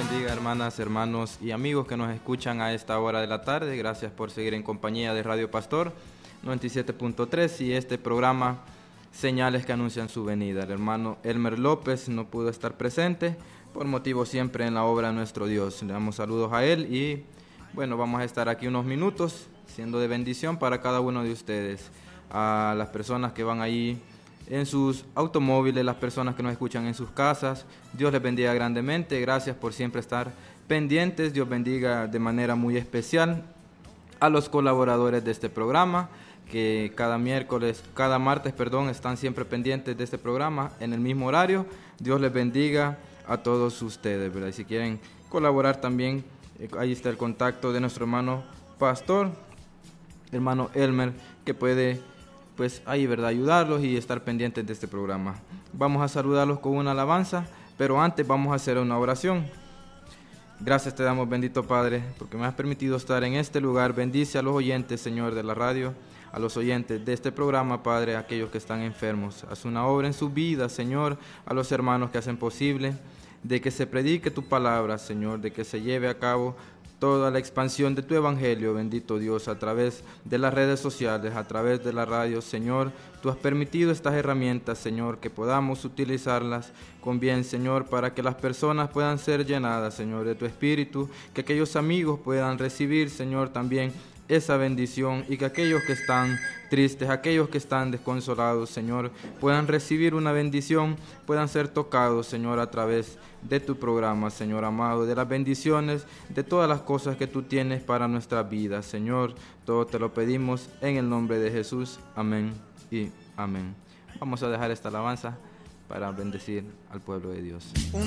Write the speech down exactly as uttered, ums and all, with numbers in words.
bendiga, hermanas, hermanos y amigos que nos escuchan a esta hora de la tarde. Gracias por seguir en compañía de Radio Pastor noventa y siete punto tres y este programa Señales que anuncian su venida. El hermano Elmer López no pudo estar presente por motivo siempre en la obra de nuestro Dios. Le damos saludos a él y bueno, vamos a estar aquí unos minutos siendo de bendición para cada uno de ustedes. A las personas que van ahí en sus automóviles, las personas que nos escuchan en sus casas, Dios les bendiga grandemente. Gracias por siempre estar pendientes. Dios bendiga de manera muy especial a los colaboradores de este programa, que cada miércoles, cada martes, perdón, están siempre pendientes de este programa en el mismo horario. Dios les bendiga a todos ustedes, ¿verdad? Y si quieren colaborar también, eh, ahí está el contacto de nuestro hermano pastor, hermano Elmer, que puede pues ahí, ¿verdad?, ayudarlos y estar pendientes de este programa. Vamos a saludarlos con una alabanza, pero antes vamos a hacer una oración. Gracias te damos, bendito Padre, porque me has permitido estar en este lugar. Bendice a los oyentes, Señor, de la radio, a los oyentes de este programa, Padre, a aquellos que están enfermos. Haz una obra en su vida, Señor, a los hermanos que hacen posible de que se predique tu palabra, Señor, de que se lleve a cabo toda la expansión de tu evangelio, bendito Dios, a través de las redes sociales, a través de la radio. Señor, tú has permitido estas herramientas, Señor, que podamos utilizarlas con bien, Señor, para que las personas puedan ser llenadas, Señor, de tu espíritu, que aquellos amigos puedan recibir, Señor, también esa bendición, y que aquellos que están tristes, aquellos que están desconsolados, Señor, puedan recibir una bendición, puedan ser tocados, Señor, a través de tu programa, Señor amado, de las bendiciones, de todas las cosas que tú tienes para nuestra vida, Señor. Todo te lo pedimos en el nombre de Jesús. Amén y amén. Vamos a dejar esta alabanza para bendecir al pueblo de Dios.